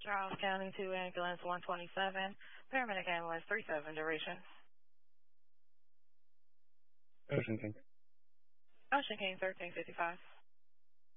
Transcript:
Charles County 2 ambulance 127, paramedic ambulance 37 duration. Ocean King. Ocean King 1355.